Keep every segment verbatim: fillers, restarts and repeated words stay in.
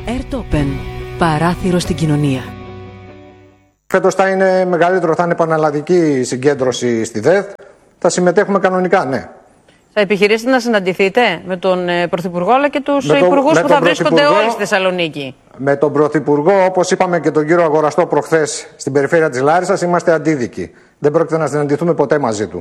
Airtopen. Παράθυρο στην κοινωνία. Φέτος θα είναι μεγαλύτερο, θα είναι πανελλαδική συγκέντρωση στη ΔΕΘ. Θα συμμετέχουμε κανονικά, ναι. Θα επιχειρήσετε να συναντηθείτε με τον ε, Πρωθυπουργό αλλά και τους υπουργούς που θα βρίσκονται όλοι στη Θεσσαλονίκη? Με τον Πρωθυπουργό, όπως είπαμε και τον κύριο Αγοραστό προχθές στην περιφέρεια της Λάρισσας, είμαστε αντίδικοι. Δεν πρόκειται να συναντηθούμε ποτέ μαζί του.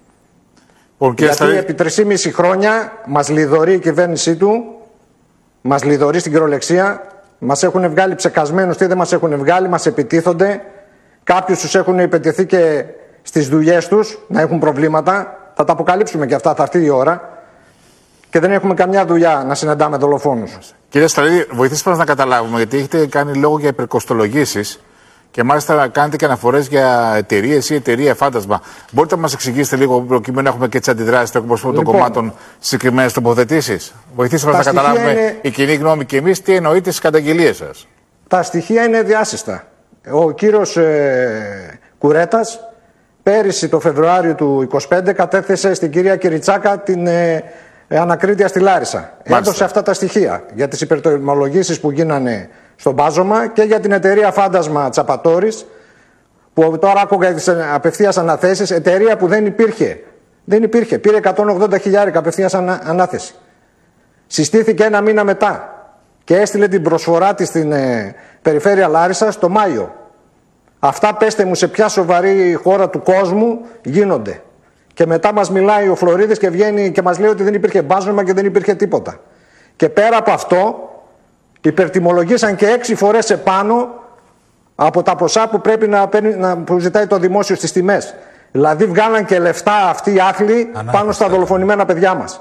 Ο, Γιατί θα... επί τρεισήμισι χρόνια μας λιδωρεί η κυβέρνησή του, μας λιδωρεί στην κυριολεξία, μας έχουν βγάλει ψεκασμένους. Τι δεν μας έχουν βγάλει, μας επιτίθονται. Κάποιους τους έχουν επιτεθεί και στις δουλειές τους να έχουν προβλήματα. Θα τα αποκαλύψουμε και αυτά, θα έρθει η ώρα. Και δεν έχουμε καμιά δουλειά να συναντάμε δολοφόνους. Κύριε Σταλίδη, βοηθήστε μας να καταλάβουμε, γιατί έχετε κάνει λόγο για υπερκοστολογήσεις και μάλιστα κάνετε και αναφορές για εταιρείες ή εταιρεία φάντασμα. Μπορείτε να μας εξηγήσετε λίγο, προκειμένου να έχουμε και τις αντιδράσεις των εκπροσώπων των κομμάτων συγκεκριμένες τοποθετήσεις? Βοηθήστε μας να καταλάβουμε είναι... η κοινή γνώμη και εμείς τι εννοείτε στις καταγγελίες σας. Τα στοιχεία είναι διάσυστα. Ο κύριος ε, Κουρέτας πέρυσι το Φεβρουάριο του είκοσι πέντε κατέθεσε στην κυρία Κυριτσάκα την ε, ε, ανακρίτεια στη Λάρισα. Μάλιστα. Έδωσε αυτά τα στοιχεία για τις υπερτιμολογήσεις που γίνανε στο μπάζωμα και για την εταιρεία φάντασμα Τσαπατόρης, που τώρα άκουγα τις απευθείας αναθέσεις, εταιρεία που δεν υπήρχε. Δεν υπήρχε. Πήρε εκατόν ογδόντα χιλιάρικα απευθείας ανα, ανάθεση. Συστήθηκε ένα μήνα μετά και έστειλε την προσφορά της στην ε, περιφέρεια Λάρισσας το Μάιο. Αυτά πέστε μου σε ποια σοβαρή χώρα του κόσμου γίνονται. Και μετά μας μιλάει ο Φλωρίδης και βγαίνει και μας λέει ότι δεν υπήρχε μπάζωμα και δεν υπήρχε τίποτα. Και πέρα από αυτό υπερτιμολογήσαν και έξι φορές επάνω από τα ποσά που πρέπει να, να που ζητάει το δημόσιο στις τιμές. Δηλαδή βγάλαν και λεφτά αυτοί οι άθλοι Ανά, πάνω στα δολοφονημένα παιδιά μας.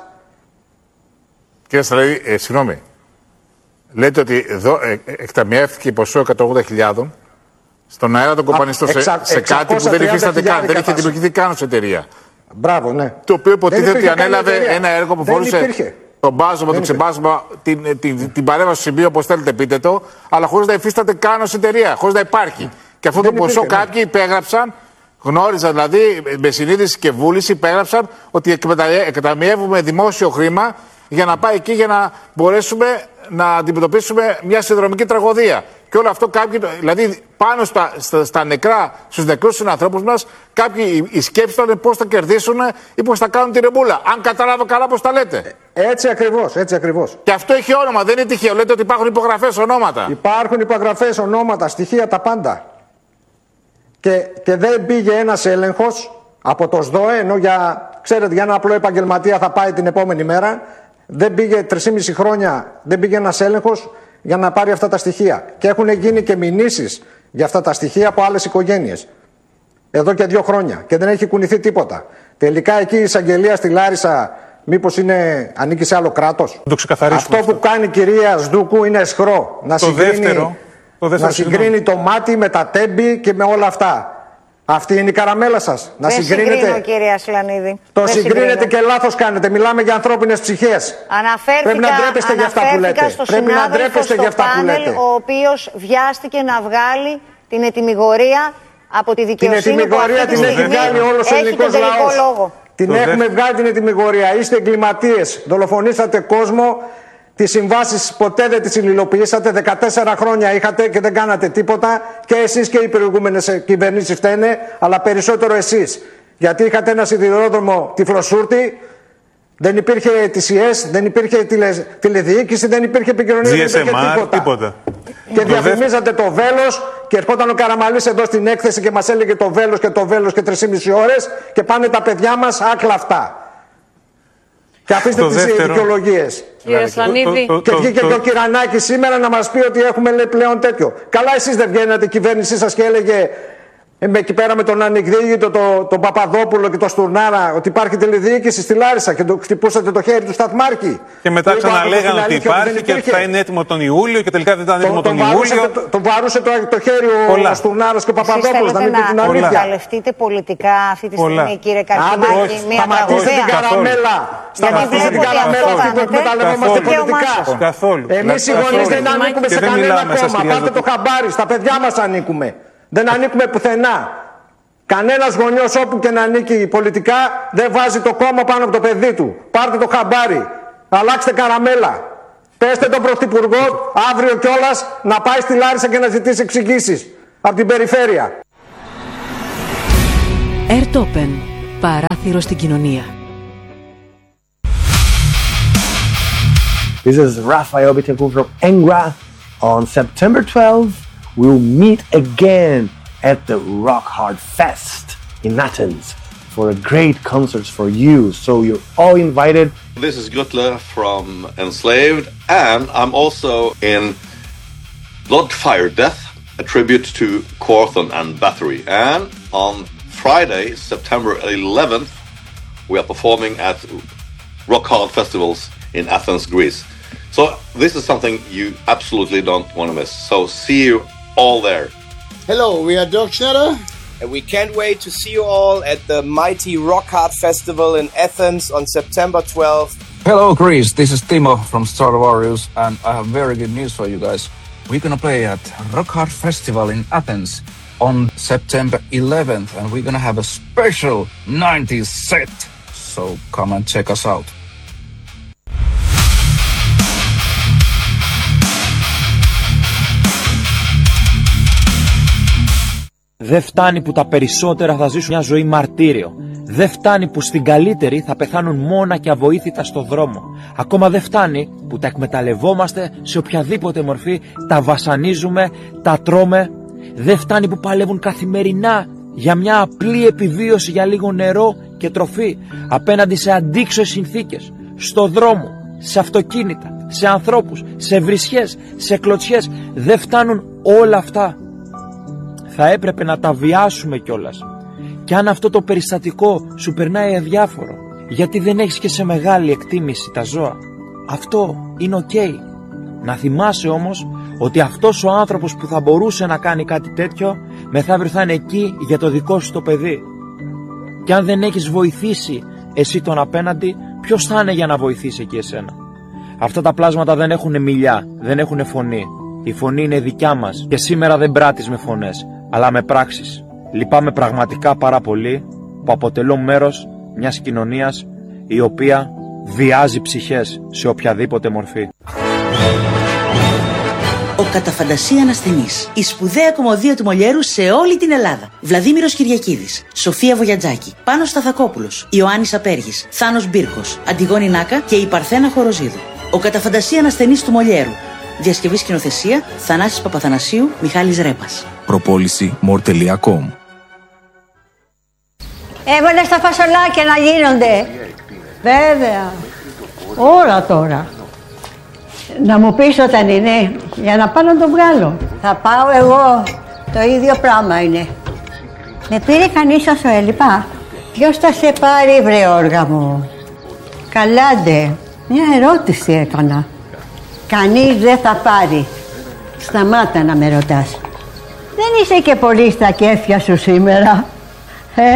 Κύριε Σταλίδη, ε, συγγνώμη. Λέτε ότι εδώ ε, εκταμιεύτηκε ποσό εκατόν ογδόντα χιλιάδες στον αέρα των κομπανιστών σε, εξα, σε κάτι που δεν υφίσταται καν, δεν είχε δημιουργηθεί καν ως εταιρεία. Μπράβο, ναι. Το οποίο υποτίθεται ότι ανέλαβε ένα έργο που φορούσε το μπάζωμα, το ξεμπάζωμα, την, την, την, την παρέμβαση στο σημείο, όπως θέλετε πείτε το, αλλά χωρίς να υφίσταται καν ως εταιρεία, χωρίς να υπάρχει. Και αυτό δεν το ποσό υπήρχε, κάποιοι ναι. υπέγραψαν, γνώριζαν δηλαδή με συνείδηση και βούληση, υπέγραψαν ότι εκταμιεύουμε δημόσιο χρήμα για να πάει εκεί για να μπορέσουμε να αντιμετωπίσουμε μια συνδρομική τραγωδία. Και όλο αυτό κάποιοι, δηλαδή πάνω στα, στα, στα νεκρά, στους νεκρούς συνανθρώπους μας, κάποιοι οι σκέψεις ήταν πώς θα κερδίσουν ή πώς θα κάνουν τη ρεμπούλα. Αν καταλάβω καλά πώς τα λέτε. Έτσι ακριβώς, έτσι ακριβώς. Και αυτό έχει όνομα, δεν είναι τυχαίο. Λέτε ότι υπάρχουν υπογραφές, ονόματα. Υπάρχουν υπογραφές, ονόματα, στοιχεία, τα πάντα. Και, και δεν πήγε ένας έλεγχος από το ΣΔΟΕ, ενώ για, ξέρετε, για ένα απλό επαγγελματία θα πάει την επόμενη μέρα. Δεν πήγε τρεισήμισι χρόνια, δεν πήγε ένας έλεγχος για να πάρει αυτά τα στοιχεία. Και έχουν γίνει και μηνύσεις για αυτά τα στοιχεία από άλλες οικογένειες. Εδώ και δύο χρόνια. Και δεν έχει κουνηθεί τίποτα. Τελικά εκεί η εισαγγελία στη Λάρισα μήπως είναι, ανήκει σε άλλο κράτος? Το αυτό, αυτό που κάνει η κυρία Σδούκου είναι αισχρό. Να το συγκρίνει, δεύτερο, το δεύτερο, να συγκρίνει το μάτι με τα τέμπη και με όλα αυτά. Αυτή είναι η καραμέλα σας. Να δεν συγκρίνετε. Συγκρίνω, κυρία Σλανίδη. Το δεν συγκρίνετε συγκρίνω. και λάθος κάνετε. Μιλάμε για ανθρώπινες ψυχές. Αναφέρθηκα, Πρέπει να ντρέπεστε για αυτά που λέτε. Στο Πρέπει να ντρέπεστε για αυτά που λέτε. Ο οποίος βιάστηκε να βγάλει την ετυμηγορία από τη δικαιοσύνη. Την ετυμηγορία την έχει βγάλει όλος ο ελληνικός λαός. Την το έχουμε δε... βγάλει την ετυμηγορία. Είστε εγκληματίες. Δολοφονήσατε κόσμο. Τις συμβάσεις ποτέ δεν τις υλοποιήσατε. δεκατέσσερα χρόνια είχατε και δεν κάνατε τίποτα. Και εσείς και οι προηγούμενες κυβερνήσεις φταίνε, αλλά περισσότερο εσείς. Γιατί είχατε ένα σιδηρόδρομο τυφλοσούρτη, δεν υπήρχε τι σι ες, δεν υπήρχε τηλε, τηλεδιοίκηση, δεν υπήρχε επικοινωνία, δεν υπήρχε τίποτα. τίποτα. Και διαφημίζατε το βέλος και ερχόταν ο Καραμαλής εδώ στην έκθεση και μας έλεγε το βέλος και το βέλος και τρεις και μισή ώρες και πάνε τα παιδιά μας άκλα αυτά. Και αφήστε τις δικαιολογίες. Κύριε Σλανίδη. Και βγήκε και ο Κυρανάκης σήμερα να μας πει ότι έχουμε λέει, πλέον τέτοιο. Καλά, εσείς δεν βγαίνετε η κυβέρνησή σας και έλεγε ε, εκεί πέρα με τον ανεκδίκητο, τον το Παπαδόπουλο και τον Στουρνάρα, ότι υπάρχει τηλεδιοίκηση στη Λάρισα και το χτυπούσατε το χέρι του σταθμάρχη. Και μετά ξαναλέγανε ότι υπάρχει και ότι θα είναι έτοιμο τον Ιούλιο και τελικά δεν ήταν έτοιμο τον, τον Ιούλιο. Το, τον βαρούσε το, το χέρι ο Στουρνάρας και ο Παπαδόπουλος. Να μην πει την αλήθεια. Να εκμεταλλευτείτε πολιτικά αυτή τη στιγμή, κύριε Καρκινάκη, μια τραγωδία. Σταματήστε την καραμέλα. Σταματήστε την καραμέλα αυτή που εκμεταλλευόμαστε πολιτικά. Εμείς οι γονείς δεν ανήκουμε σε κανένα κόμμα. Πάρτε το χαμπάρι, στα παιδιά μας ανήκουμε. Δεν ανήκουμε πουθενά. Κανένας γονιός όπου και να ανήκει πολιτικά δεν βάζει το κόμμα πάνω από το παιδί του. Πάρτε το χαμπάρι. Αλλάξτε καραμέλα. Πέστε τον Πρωθυπουργό αύριο κιόλας να πάει στη Λάρισα και να ζητήσει εξηγήσεις από την περιφέρεια. Airtopen. Παράθυρο στην κοινωνία. This is Rafael Bittencourt from Engra. On September twelfth, we'll meet again at the Rock Hard Fest in Athens for a great concert for you. So you're all invited. This is Gutle from Enslaved, and I'm also in Blood, Fire, Death, a tribute to Corthon and Battery. And on Friday, September eleventh, we are performing at Rock Hard Festivals in Athens, Greece. So this is something you absolutely don't want to miss. So see you all there. Hello, we are Dirk Schneider. And we can't wait to see you all at the mighty Rock Hard Festival in Athens on September twelfth. Hello, Greece. This is Timo from Star Warriors, and I have very good news for you guys. We're gonna play at Rock Hard Festival in Athens on September eleventh, and we're gonna have a special nineties set. So come and check us out. Δεν φτάνει που τα περισσότερα θα ζήσουν μια ζωή μαρτύριο. Δεν φτάνει που στην καλύτερη θα πεθάνουν μόνα και αβοήθητα στο δρόμο. Ακόμα δεν φτάνει που τα εκμεταλλευόμαστε σε οποιαδήποτε μορφή, τα βασανίζουμε, τα τρώμε. Δεν φτάνει που παλεύουν καθημερινά για μια απλή επιβίωση, για λίγο νερό και τροφή, απέναντι σε αντίξωες συνθήκες, στο δρόμο, σε αυτοκίνητα, σε ανθρώπους, σε βρισιές, σε κλωτσιές. Δεν φτάνουν όλα αυτά. Θα έπρεπε να τα βιάσουμε κιόλας. Και αν αυτό το περιστατικό σου περνάει αδιάφορο, γιατί δεν έχεις και σε μεγάλη εκτίμηση τα ζώα, αυτό είναι οκ. Okay. Να θυμάσαι όμως ότι αυτός ο άνθρωπος που θα μπορούσε να κάνει κάτι τέτοιο, μεθαύριο θα είναι εκεί για το δικό σου το παιδί. Και αν δεν έχεις βοηθήσει εσύ τον απέναντι, ποιος θα είναι για να βοηθήσει εκεί εσένα? Αυτά τα πλάσματα δεν έχουν μιλιά, δεν έχουν φωνή. Η φωνή είναι δικιά μας και σήμερα δεν πράττεις με φωνές, αλλά με πράξεις. Λυπάμαι πραγματικά πάρα πολύ που αποτελώ μέρος μιας κοινωνίας η οποία βιάζει ψυχές σε οποιαδήποτε μορφή. Ο κατά φαντασία ανασθενής. Η σπουδαία κομμωδία του Μολιέρου σε όλη την Ελλάδα. Βλαδίμηρος Κυριακίδης, Σοφία Βογιατζάκη, Πάνος Σταθακόπουλος, Ιωάννης Απέργης, Θάνος Μπίρκος, Αντιγόνη Νάκα και η Παρθένα Χοροζίδου. Ο κατά φαντασία ανασθενής του Μολιέρου. Διασκευή σκηνοθεσία Θανάσης Παπαθανασίου, Μιχάλης Ρέπας. Προπόληση μορ τελεία κομ. Έβαλε στα φασολάκια να γίνονται. Βέβαια. Όλα τώρα. Να μου πεις όταν είναι, για να πάω να το βγάλω. Θα πάω εγώ. Το ίδιο πράγμα είναι. Με πήρε κανείς όσο έλειπα? Ποιος θα σε πάρει, βρε όργα μου? Καλάντε. Μια ερώτηση έκανα. Κανείς δεν θα πάρει. Σταμάτα να με ρωτάς. Δεν είσαι και πολύ στα κέφια σου σήμερα, ε?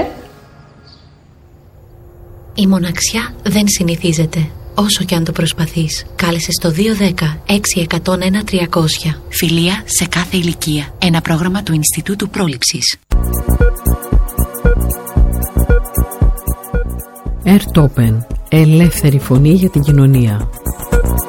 Η μοναξιά δεν συνηθίζεται, όσο και αν το προσπαθείς. Κάλεσε στο δύο δέκα έξι εκατόν ένα τριακόσια. Φιλία σε κάθε ηλικία. Ένα πρόγραμμα του Ινστιτούτου Πρόληψης. Airtopen. Ελεύθερη φωνή για την κοινωνία.